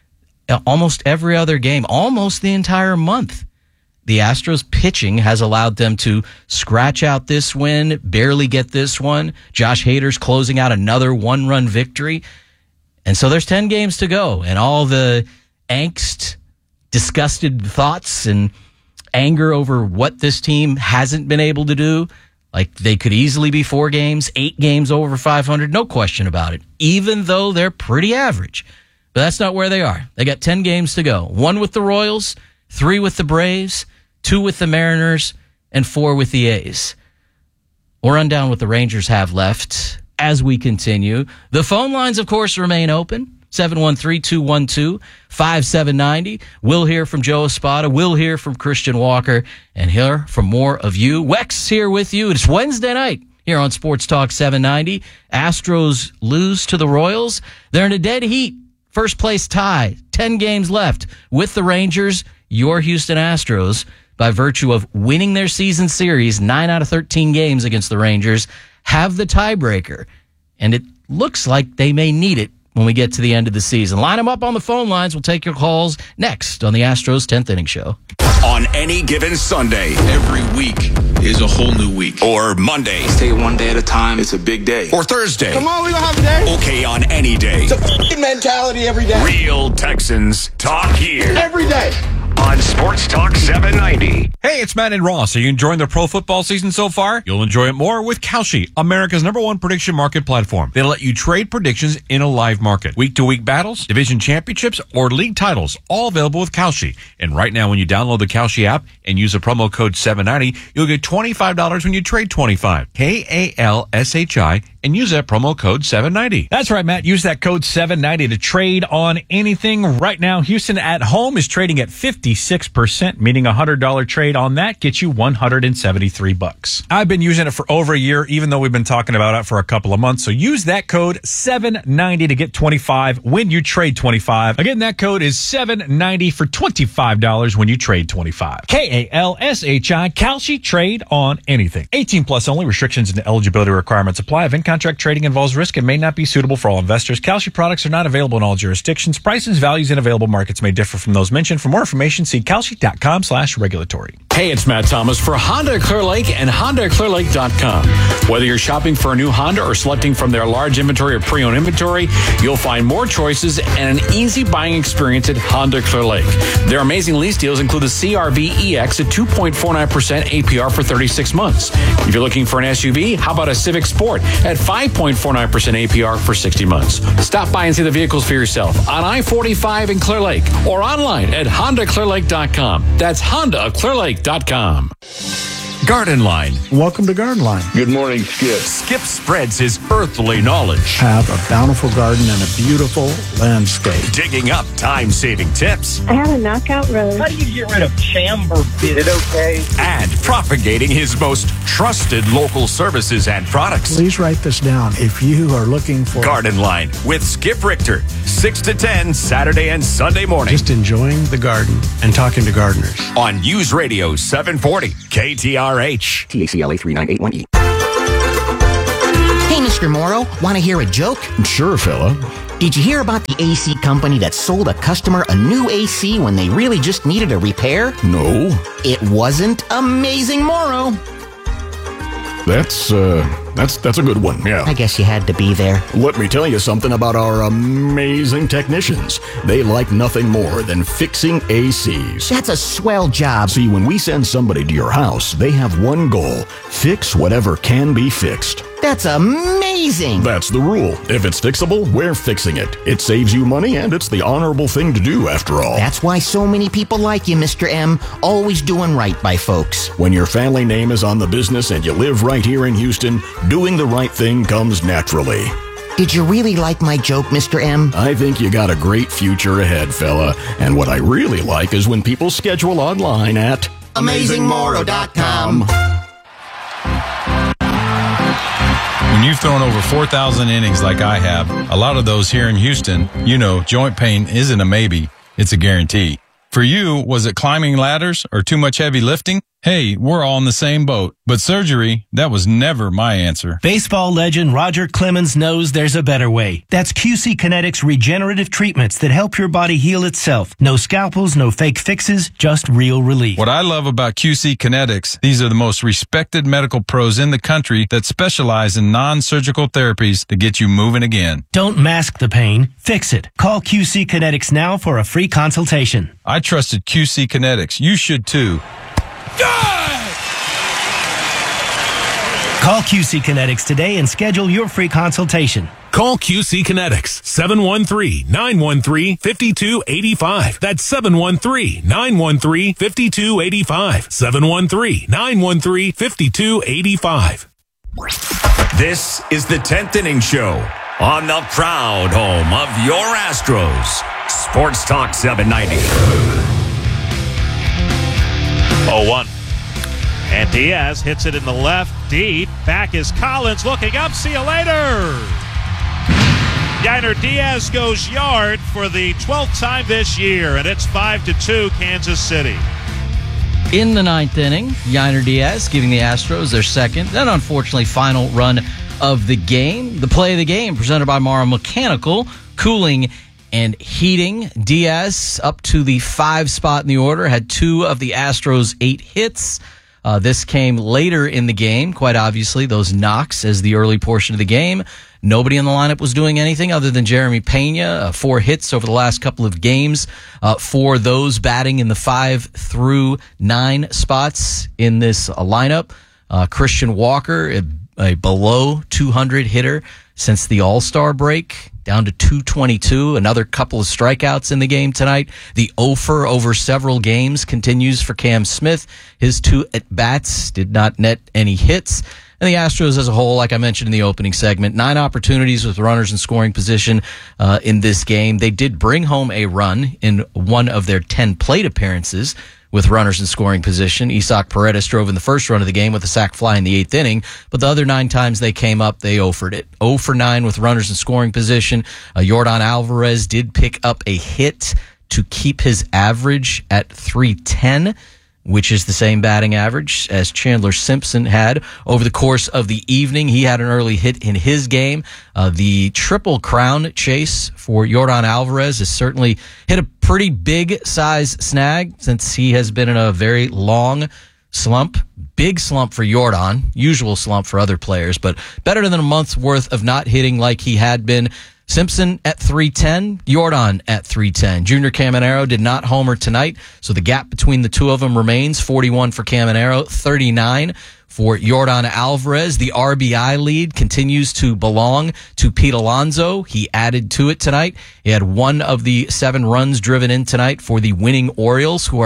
Almost every other game, almost the entire month, the Astros pitching has allowed them to scratch out this win, barely get this one. Josh Hader's closing out another 1-run victory. And so there's 10 games to go, and all the angst, disgusted thoughts, and anger over what this team hasn't been able to do. Like, they could easily be 4 games, 8 games over 500, no question about it, even though they're pretty average. But that's not where they are. They got 10 games to go. 1 with the Royals, 3 with the Braves, 2 with the Mariners, and 4 with the A's. We'll run down what the Rangers have left as we continue. The phone lines, of course, remain open. 713-212-5790. We'll hear from Joe Espada. We'll hear from Christian Walker and hear from more of you. Wex here with you. It's Wednesday night here on Sports Talk 790. Astros lose to the Royals. They're in a dead heat. First place tie. 10 games left with the Rangers, your Houston Astros, by virtue of winning their season series, 9 out of 13 games against the Rangers, have the tiebreaker. And it looks like they may need it when we get to the end of the season. Line them up on the phone lines. We'll take your calls next on the Astros 10th Inning Show. On any given Sunday. Every week is a whole new week. Or Monday. Take it one day at a time. It's a big day. Or Thursday. Come on, we gonna have a day. Okay, on any day. It's a f***ing mentality every day. Real Texans talk here. Every day. On Sports Talk 790. Hey, it's Matt and Ross. Are you enjoying the pro football season so far? You'll enjoy it more with Kalshi, America's #1 prediction market platform. They'll let you trade predictions in a live market. Week-to-week battles, division championships, or league titles, all available with Kalshi. And right now, when you download the Kalshi app and use the promo code 790, you'll get $25 when you trade 25. KALSHI, and use that promo code 790. That's right, Matt. Use that code 790 to trade on anything. Right now, Houston at home is trading at 56%, meaning a $100 trade on that gets you $173. I've been using it for over a year, even though we've been talking about it for a couple of months. So use that code 790 to get 25 when you trade 25. Again, that code is 790 for $25 when you trade 25. KALSHI, Kalshi, trade on anything. 18 plus only. Restrictions and eligibility requirements apply. If in-contract trading involves risk and may not be suitable for all investors. Kalshi products are not available in all jurisdictions. Prices, values, and available markets may differ from those mentioned. For more information, see Kalshi.com/regulatory. Hey, it's Matt Thomas for Honda Clear Lake and HondaClearLake.com. Whether you're shopping for a new Honda or selecting from their large inventory of pre-owned inventory, you'll find more choices and an easy buying experience at Honda Clear Lake. Their amazing lease deals include the CR-V EX at 2.49% APR for 36 months. If you're looking for an SUV, how about a Civic Sport at 5.49% APR for 60 months? Stop by and see the vehicles for yourself on I-45 in Clear Lake or online at HondaClearLake.com. That's HondaClearLake.com. Garden Line. Welcome to Garden Line. Good morning, Skip. Skip spreads his earthly knowledge. Have a bountiful garden and a beautiful landscape. Digging up time-saving tips. I have a knockout rose. How do you get rid of chamber? Is it okay? And propagating his most trusted local services and products. Please write this down if you are looking for Garden Line with Skip Richter, 6 to 10, Saturday and Sunday morning. Just enjoying the garden and talking to gardeners. On News Radio 740, KTRH. TACLA 3981E. Hey, Mr. Morrow, want to hear a joke? Sure, fella. Did you hear about the AC company that sold a customer a new AC when they really just needed a repair? No. It wasn't Amazing Morrow. That's a good one, yeah. I guess you had to be there. Let me tell you something about our amazing technicians. They like nothing more than fixing ACs. That's a swell job. See, when we send somebody to your house, they have one goal: fix whatever can be fixed. That's amazing. That's the rule. If it's fixable, we're fixing it. It saves you money, and it's the honorable thing to do, after all. That's why so many people like you, Mr. M. Always doing right by folks. When your family name is on the business and you live right here in Houston, doing the right thing comes naturally. Did you really like my joke, Mr. M? I think you got a great future ahead, fella. And what I really like is when people schedule online at AmazingMorrow.com. When you've thrown over 4,000 innings like I have, a lot of those here in Houston, you know, joint pain isn't a maybe, it's a guarantee. For you, was it climbing ladders or too much heavy lifting? Hey, we're all in the same boat. But surgery, that was never my answer. Baseball legend Roger Clemens knows there's a better way. That's QC Kinetics regenerative treatments that help your body heal itself. No scalpels, no fake fixes, just real relief. What I love about QC Kinetics, these are the most respected medical pros in the country that specialize in non-surgical therapies to get you moving again. Don't mask the pain, fix it. Call QC Kinetics now for a free consultation. I trusted QC Kinetics. You should too. Call QC Kinetics today and schedule your free consultation. Call QC Kinetics, 713-913-5285. That's 713-913-5285. 713-913-5285. This is the 10th Inning Show on the proud home of your Astros. Sports Talk 790. 0-1. And Diaz hits it in the left deep. Back is Collins looking up. See you later. Yainer Diaz goes yard for the 12th time this year, and it's 5-2 Kansas City. In the ninth inning, Yainer Diaz giving the Astros their second, then unfortunately final run of the game. The play of the game presented by Morrow Mechanical, cooling and heating. Diaz up to the 5 spot in the order, had 2 of the Astros' 8 hits. This came later in the game, quite obviously, those knocks as the early portion of the game. Nobody in the lineup was doing anything other than Jeremy Pena, 4 hits over the last couple of games for those batting in the 5 through 9 spots in this lineup. Christian Walker, a below 200 hitter since the All-Star break, down to 222. Another couple of strikeouts in the game tonight. The offer over several games continues for Cam Smith. His 2 at-bats did not net any hits. And the Astros as a whole, like I mentioned in the opening segment, 9 opportunities with runners in scoring position in this game. They did bring home a run in one of their 10 plate appearances with runners in scoring position. Isaac Paredes drove in the first run of the game with a sac fly in the 8th inning, but the other 9 times they came up, they offered it. 0 for 9 with runners in scoring position. Yordan Alvarez did pick up a hit to keep his average at .310, which is the same batting average as Chandler Simpson had. Over the course of the evening, he had an early hit in his game. The Triple Crown chase for Yordan Alvarez has certainly hit a pretty big size snag since he has been in a very long slump. Big slump for Yordan, usual slump for other players, but better than a month's worth of not hitting like he had been. Simpson at .310, Yordan at .310. Junior Caminero did not homer tonight, so the gap between the two of them remains 41 for Caminero, 39 for Yordan Alvarez. The RBI lead continues to belong to Pete Alonso. He added to it tonight. He had 1 of the 7 runs driven in tonight for the winning Orioles, who are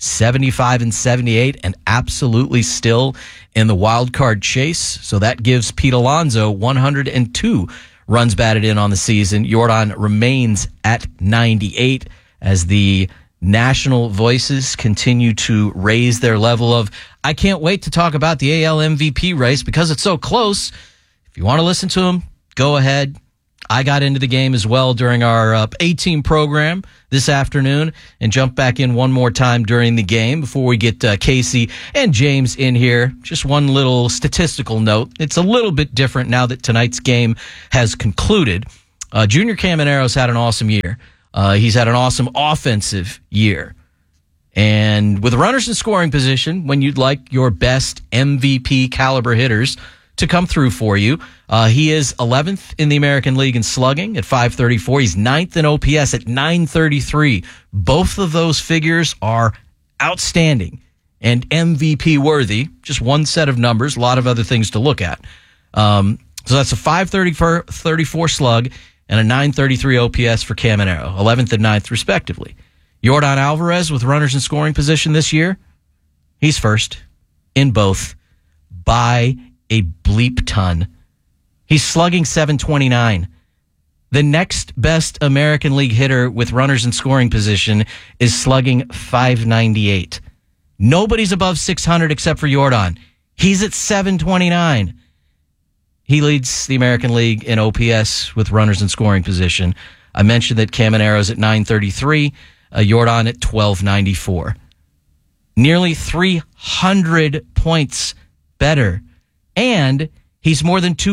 75-78, and absolutely still in the wild card chase. So that gives Pete Alonso 102 runs batted in on the season. Yordan remains at 98 as the national voices continue to raise their level of, I can't wait to talk about the AL MVP race because it's so close. If you want to listen to them, go ahead. I got into the game as well during our A-Team program this afternoon and jumped back in one more time during the game before we get Casey and James in here. Just one little statistical note. It's a little bit different now that tonight's game has concluded. Junior Camanero's had an awesome year. He's had an awesome offensive year. And with runners in scoring position, when you'd like your best MVP caliber hitters to come through for you, he is 11th in the American League in slugging at .534. He's 9th in OPS at .933. Both of those figures are outstanding and MVP worthy. Just one set of numbers, a lot of other things to look at. So that's a .534 slug and a .933 OPS for Caminero, 11th and 9th respectively. Yordan Alvarez with runners in scoring position this year, he's first in both by a bleep ton. He's slugging .729. The next best American League hitter with runners in scoring position is slugging .598. Nobody's above 600 except for Yordan. He's at .729. He leads the American League in OPS with runners in scoring position. I mentioned that Camanero's at .933, Yordan at .1294. Nearly 300 points better. And he's more than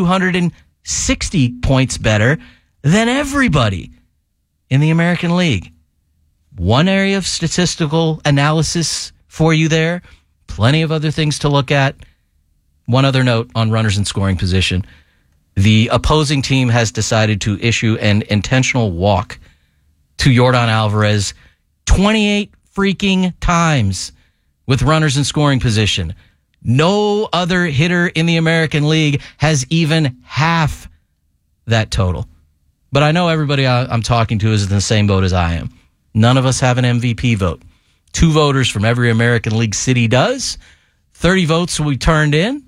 260 points better than everybody in the American League. One area of statistical analysis for you there. Plenty of other things to look at. One other note on runners in scoring position. The opposing team has decided to issue an intentional walk to Yordan Alvarez 28 freaking times with runners in scoring position. No other hitter in the American League has even half that total. But I know everybody I'm talking to is in the same boat as I am. None of us have an MVP vote. 2 voters from every American League city does. 30 votes will be turned in,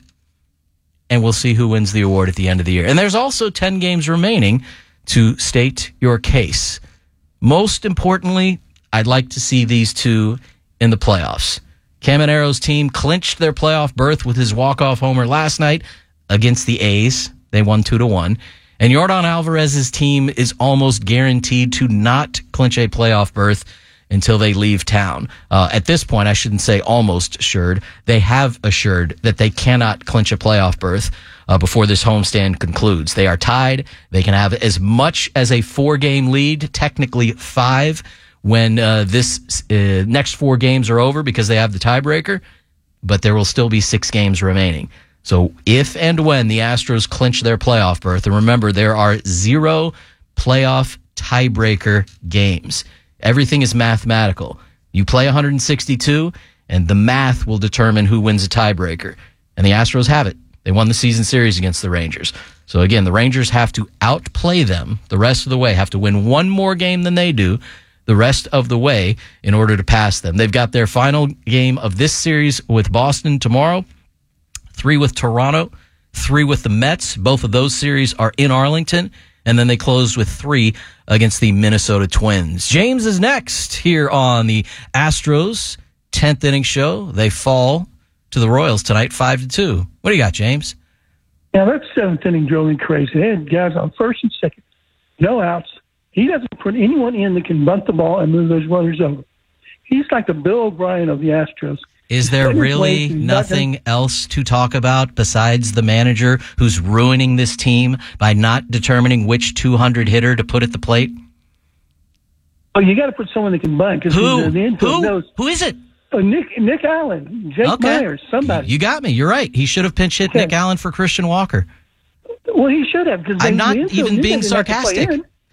and we'll see who wins the award at the end of the year. And there's also 10 games remaining to state your case. Most importantly, I'd like to see these two in the playoffs. Camanero's team clinched their playoff berth with his walk-off homer last night against the A's. They won 2-1. And Yordan Alvarez's team is almost guaranteed to not clinch a playoff berth until they leave town. At this point, I shouldn't say almost assured. They have assured that they cannot clinch a playoff berth before this homestand concludes. They are tied. They can have as much as a 4-game lead, technically 5, when this next 4 games are over because they have the tiebreaker, but there will still be 6 games remaining. So if and when the Astros clinch their playoff berth, and remember, there are 0 playoff tiebreaker games. Everything is mathematical. You play 162, and the math will determine who wins a tiebreaker. And the Astros have it. They won the season series against the Rangers. So again, the Rangers have to outplay them the rest of the way, have to win one more game than they do the rest of the way in order to pass them. They've got their final game of this series with Boston tomorrow, 3 with Toronto, 3 with the Mets. Both of those series are in Arlington, and then they closed with 3 against the Minnesota Twins. James is next here on the Astros 10th inning show. They fall to the Royals tonight 5-2. What do you got, James? Yeah, that 7th inning drove me crazy. They had guys on first and second, no outs. He doesn't put anyone in that can bunt the ball and move those runners over. He's like the Bill O'Brien of the Astros. Is there really nothing else to talk about besides the manager who's ruining this team by not determining which 200 hitter to put at the plate? Oh, you got to put someone that can bunt. Who is it? Nick Allen, Jake Myers, somebody. You got me. You're right. He should have pinch hit Nick Allen for Christian Walker. Well, he should have. I'm not even being sarcastic.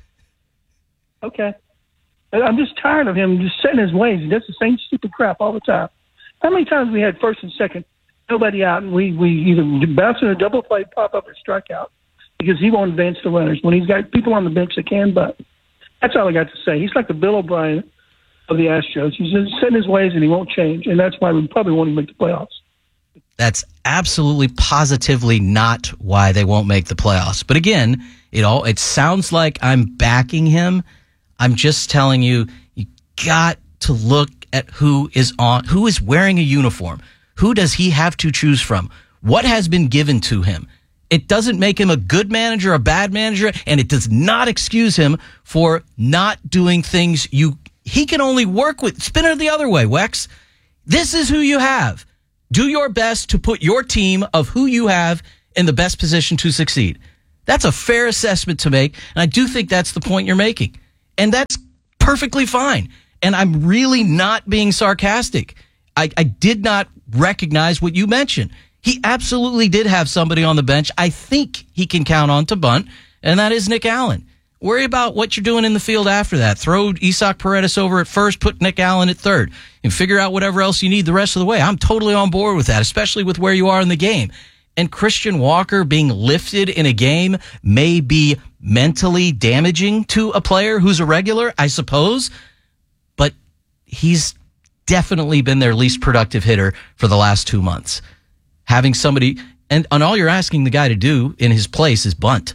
Okay. I'm just tired of him just setting his ways. He does the same stupid crap all the time. How many times we had first and second, nobody out, and we either bounce in a double play, pop up, or strike out because he won't advance the runners when he's got people on the bench that can bunt. That's all I got to say. He's like the Bill O'Brien of the Astros. He's just set in his ways and he won't change, and that's why we probably won't even make the playoffs. That's absolutely positively not why they won't make the playoffs. But again, it sounds like I'm backing him. I'm just telling you, you got to look at who is wearing a uniform. Who does he have to choose from? What has been given to him? It doesn't make him a good manager, a bad manager, and it does not excuse him for not doing things he can only work with. Spin it the other way, Wex. This is who you have. Do your best to put your team of who you have in the best position to succeed. That's a fair assessment to make, and I do think that's the point you're making. And that's perfectly fine. And I'm really not being sarcastic. I did not recognize what you mentioned. He absolutely did have somebody on the bench I think he can count on to bunt, and that is Nick Allen. Worry about what you're doing in the field after that. Throw Isaac Paredes over at first, put Nick Allen at third, and figure out whatever else you need the rest of the way. I'm totally on board with that, especially with where you are in the game. And Christian Walker being lifted in a game may be mentally damaging to a player who's a regular, I suppose, but he's definitely been their least productive hitter for the last 2 months. Having somebody, and all you're asking the guy to do in his place is bunt.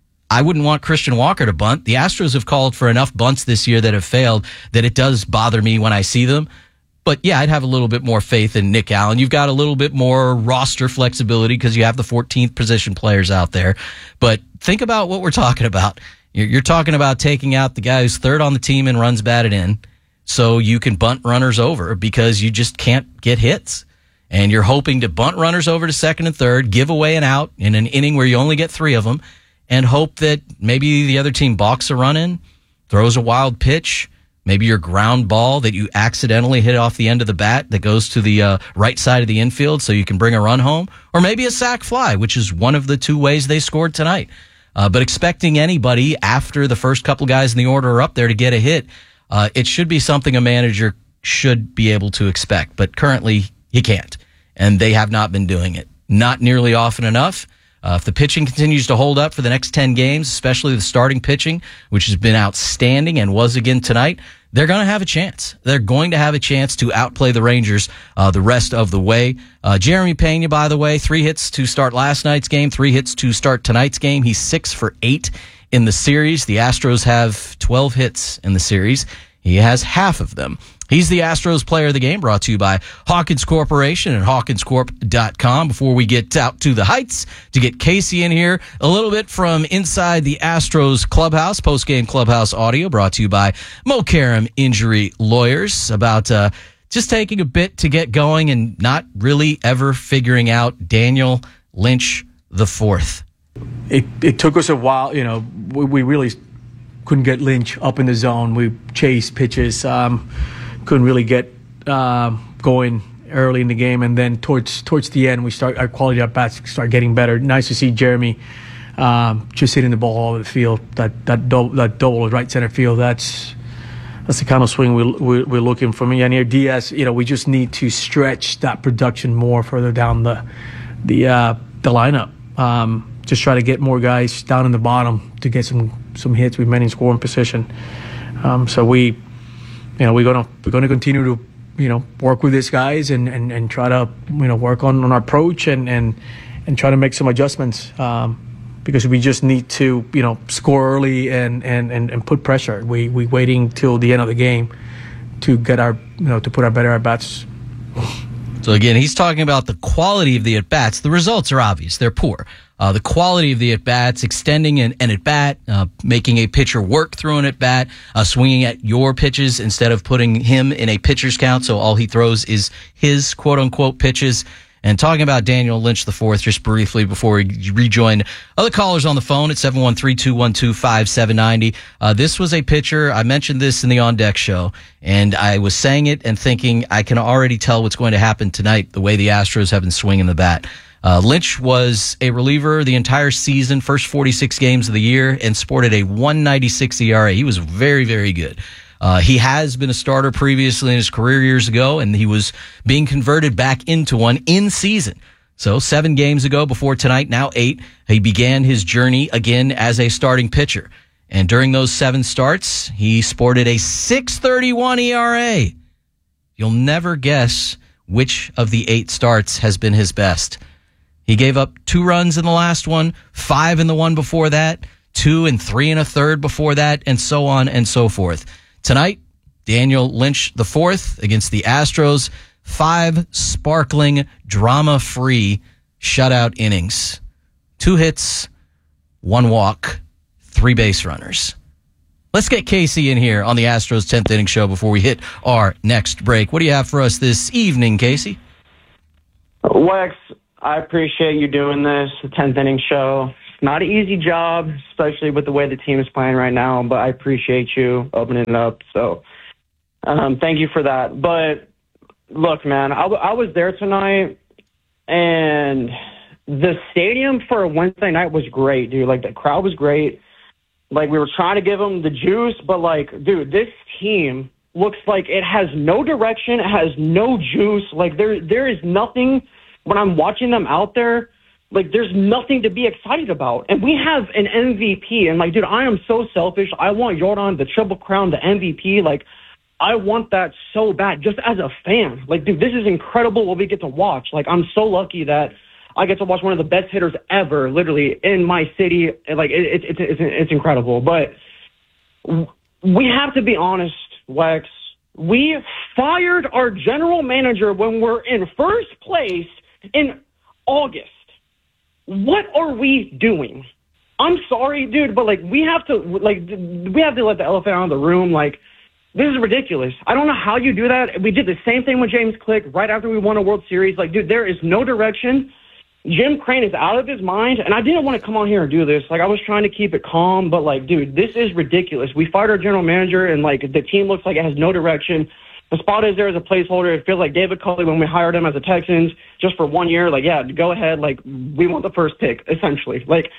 I wouldn't want Christian Walker to bunt. The Astros have called for enough bunts this year that have failed that it does bother me when I see them. But yeah, I'd have a little bit more faith in Nick Allen. You've got a little bit more roster flexibility because you have the 14th position players out there. But think about what we're talking about. You're talking about taking out the guy who's third on the team and runs batted in so you can bunt runners over because you just can't get hits. And you're hoping to bunt runners over to second and third, give away an out in an inning where you only get 3 of them, and hope that maybe the other team balks a run in, throws a wild pitch, maybe your ground ball that you accidentally hit off the end of the bat that goes to the right side of the infield so you can bring a run home, or maybe a sac fly, which is one of the 2 ways they scored tonight. But expecting anybody after the first couple guys in the order are up there to get a hit, it should be something a manager should be able to expect. But currently, he can't, and they have not been doing it. Not nearly often enough. If the pitching continues to hold up for the next 10 games, especially the starting pitching, which has been outstanding and was again tonight, they're going to have a chance. They're going to have a chance to outplay the Rangers the rest of the way. Jeremy Pena, by the way, 3 hits to start last night's game, 3 hits to start tonight's game. He's 6 for 8 in the series. The Astros have 12 hits in the series. He has half of them. He's the Astros player of the game, brought to you by Hawkins Corporation and HawkinsCorp.com. Before we get out to the heights to get Casey in here, a little bit from inside the Astros clubhouse, post-game clubhouse audio brought to you by Mo Karam Injury Lawyers, about just taking a bit to get going and not really ever figuring out Daniel Lynch IV. It took us a while, we really couldn't get Lynch up in the zone. We chased pitches, couldn't really get going early in the game, and then towards the end, our quality at bats start getting better. Nice to see Jeremy just hitting the ball all over the field. That double right center field. That's the kind of swing we're looking for. Me and here Diaz, we just need to stretch that production more further down the lineup. Just try to get more guys down in the bottom to get some hits with men in scoring position. So we're gonna continue to work with these guys and try to work on our approach and try to make some adjustments because we just need to score early and put pressure. We waiting till the end of the game to get to put our better at bats. So again, he's talking about the quality of the at bats. The results are obvious; they're poor. The quality of the at-bats, extending an at-bat, making a pitcher work through an at-bat, swinging at your pitches instead of putting him in a pitcher's count, so all he throws is his quote-unquote pitches. And talking about Daniel Lynch IV just briefly before we rejoin other callers on the phone at 713-212-5790. This was a pitcher, I mentioned this in the On Deck show, and I was saying it and thinking I can already tell what's going to happen tonight, the way the Astros have been swinging the bat. Lynch was a reliever the entire season, first 46 games of the year, and sported a 1.96 ERA. He was very, very good. He has been a starter previously in his career years ago, and he was being converted back into one in season. So 7 games ago before tonight, now 8, he began his journey again as a starting pitcher. And during those 7 starts, he sported a 6.31 ERA. You'll never guess which of the 8 starts has been his best. He gave up 2 runs in the last one, 5 in the one before that, 2 and 3 and a third before that, and so on and so forth. Tonight, Daniel Lynch IV against the Astros, 5 sparkling, drama-free shutout innings. 2 hits, 1 walk, 3 base runners. Let's get Casey in here on the Astros 10th Inning Show before we hit our next break. What do you have for us this evening, Casey? Wex, I appreciate you doing this, the 10th Inning Show. Not an easy job, especially with the way the team is playing right now, but I appreciate you opening it up. So thank you for that. But look, man, I was there tonight, and the stadium for a Wednesday night was great, dude. Like, the crowd was great. Like, we were trying to give them the juice, but, like, dude, this team looks like it has no direction. It has no juice. Like, there is nothing when I'm watching them out there. Like, there's nothing to be excited about. And we have an MVP. And, like, dude, I am so selfish. I want Jordan, the Triple Crown, the MVP. Like, I want that so bad just as a fan. Like, dude, this is incredible what we get to watch. Like, I'm so lucky that I get to watch one of the best hitters ever, literally, in my city. Like, it's incredible. But we have to be honest, Wex. We fired our general manager when we're in first place in August. What are we doing? I'm sorry, dude, but like we have to let the elephant out of the room. Like, this is ridiculous. I don't know how you do that. We did the same thing with James Click right after we won a World Series. Like, dude, there is no direction. Jim Crane is out of his mind, and I didn't want to come on here and do this. Like, I was trying to keep it calm, but like, dude, this is ridiculous. We fired our general manager, and like the team looks like it has no direction. Espada is there as a placeholder. It feels like David Culley when we hired him as the Texans just for 1 year. Like, yeah, go ahead. Like, we want the first pick, essentially. Like,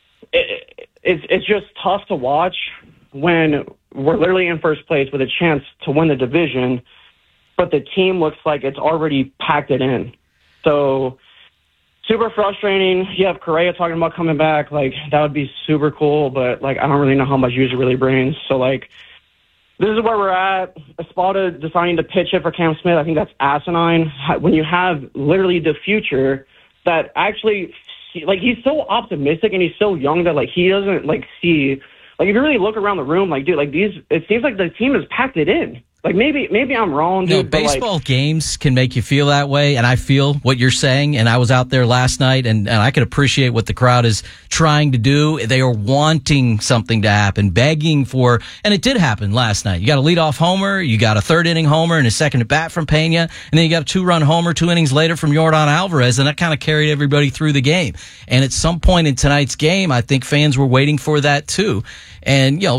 it's just tough to watch when we're literally in first place with a chance to win the division, but the team looks like it's already packed it in. So, super frustrating. You have Correa talking about coming back. Like, that would be super cool, but, like, I don't really know how much use it really brings. So, like, this is where we're at. Espada deciding to pitch it for Cam Smith, I think that's asinine. When you have literally the future that actually, like, he's so optimistic and he's so young that, like, he doesn't, like, see, like, if you really look around the room, like, dude, like, it seems like the team has packed it in. Like, maybe I'm wrong, dude. No, baseball games can make you feel that way, and I feel what you're saying, and I was out there last night, and I can appreciate what the crowd is trying to do. They are wanting something to happen, begging for, and it did happen last night. You got a leadoff homer, you got a third-inning homer and a second at bat from Pena, and then you got a 2-run homer 2 innings later from Yordan Alvarez, and that kind of carried everybody through the game. And at some point in tonight's game, I think fans were waiting for that too. And, you know,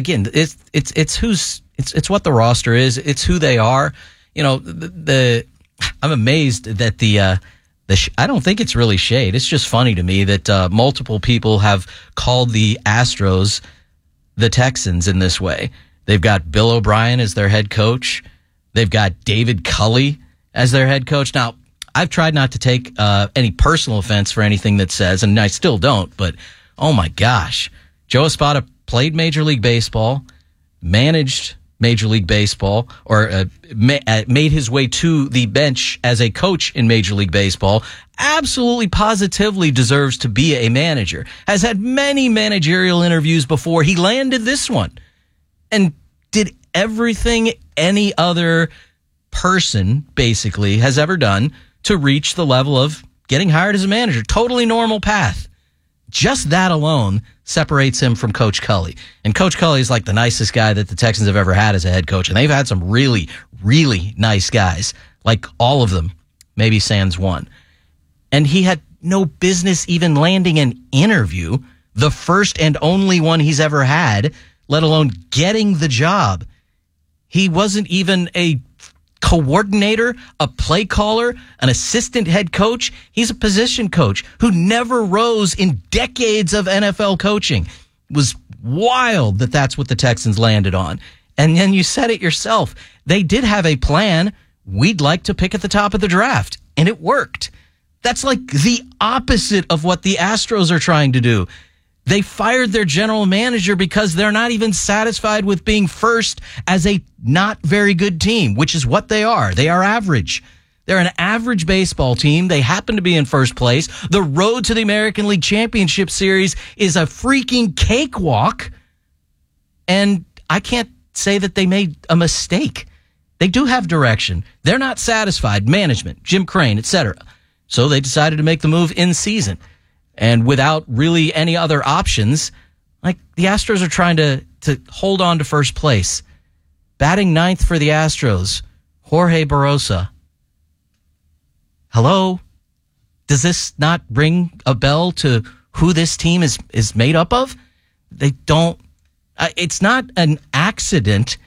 it's what the roster is. It's who they are. You know, I'm amazed that I don't think it's really shade. It's just funny to me that multiple people have called the Astros the Texans in this way. They've got Bill O'Brien as their head coach. They've got David Culley as their head coach. Now, I've tried not to take any personal offense for anything that says, and I still don't, but oh my gosh. Joe Espada played Major League Baseball, managed Major League Baseball, or made his way to the bench as a coach in Major League Baseball, absolutely positively deserves to be a manager. Has had many managerial interviews before he landed this one, and did everything any other person basically has ever done to reach the level of getting hired as a manager. Totally normal path. Just that alone separates him from Coach Culley. And Coach Culley is like the nicest guy that the Texans have ever had as a head coach. And they've had some really, really nice guys, like all of them, maybe sans one. And he had no business even landing an interview, the first and only one he's ever had, let alone getting the job. He wasn't even a coordinator, a play caller, an assistant head coach. He's a position coach who never rose in decades of NFL coaching. It was wild that that's what the Texans landed on. And then you said it yourself. They did have a plan. We'd like to pick at the top of the draft. And it worked. That's like the opposite of what the Astros are trying to do. They fired their general manager because they're not even satisfied with being first as a not very good team, which is what they are. They are average. They're an average baseball team. They happen to be in first place. The road to the American League Championship Series is a freaking cakewalk. And I can't say that they made a mistake. They do have direction. They're not satisfied. Management, Jim Crane, etc. So they decided to make the move in season. And without really any other options, like the Astros are trying to hold on to first place. Batting ninth for the Astros, Jorge Barosa. Hello? Does this not ring a bell to who this team is made up of? They don't. It's not an accident